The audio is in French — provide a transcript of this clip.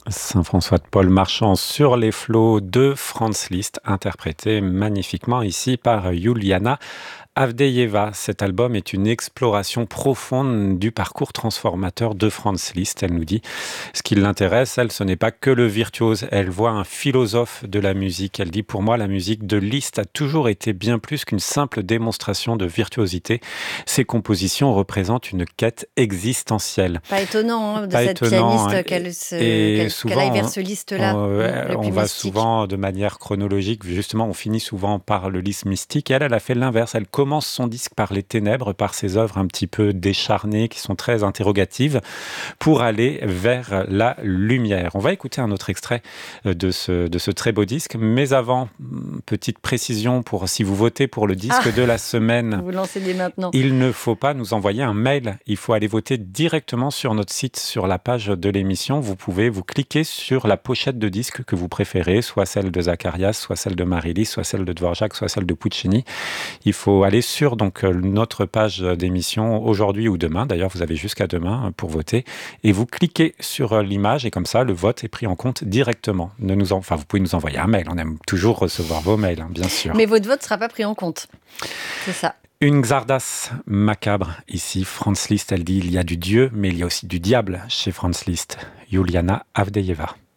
Saint-François de Paul marchant sur les flots de Franz Liszt, interprété magnifiquement ici par Juliana Avdeyeva. Cet album est une exploration profonde du parcours transformateur de Franz Liszt. Elle nous dit ce qui l'intéresse, elle, ce n'est pas que le virtuose. Elle voit un philosophe de la musique. Elle dit pour moi, la musique de Liszt a toujours été bien plus qu'une simple démonstration de virtuosité. Ses compositions représentent une quête existentielle. Pas étonnant de Pas cette étonnant, pianiste hein. qu'elle Souvent, aille vers ce Liszt-là, le on plus va mystique. souvent de manière chronologique. Justement, on finit souvent par le Liszt mystique. Et elle a fait l'inverse. Elle commence son disque par les ténèbres, par ses œuvres un petit peu décharnées, qui sont très interrogatives, pour aller vers la lumière. On va écouter un autre extrait de ce très beau disque. Mais avant, petite précision pour si vous votez pour le disque de la semaine. Vous lancez dès maintenant. Il ne faut pas nous envoyer un mail. Il faut aller voter directement sur notre site, sur la page de l'émission. Vous pouvez vous cliquer sur la pochette de disque que vous préférez, soit celle de Zacharias, soit celle de Marilis, soit celle de Dvorak, soit celle de Puccini. Il faut aller sur notre page d'émission aujourd'hui ou demain. D'ailleurs, vous avez jusqu'à demain pour voter. Et vous cliquez sur l'image et comme ça, le vote est pris en compte directement. Vous pouvez nous envoyer un mail. On aime toujours recevoir vos mails, bien sûr. Mais votre vote ne sera pas pris en compte. C'est ça. Une Xardas macabre ici. Franz Liszt, elle dit il y a du Dieu, mais il y a aussi du diable chez Franz Liszt. Juliana Avdeyeva.